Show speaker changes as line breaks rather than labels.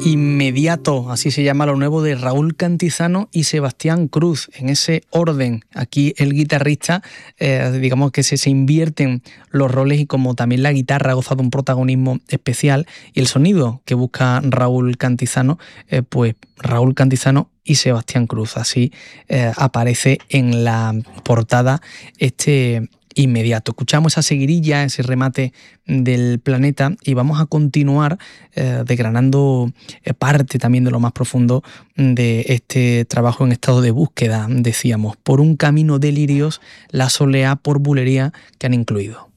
Inmediato, así se llama lo nuevo de Raúl Cantizano y Sebastián Cruz, en ese orden. Aquí el guitarrista, digamos que se invierten los roles y como también la guitarra ha gozado un protagonismo especial y el sonido que busca Raúl Cantizano, pues Raúl Cantizano y Sebastián Cruz. Así aparece en la portada este Inmediato. Escuchamos esa seguirilla, ese remate del planeta y vamos a continuar desgranando parte también de lo más profundo de este trabajo en estado de búsqueda, decíamos, por un camino de lirios, la soleá por bulería que han incluido.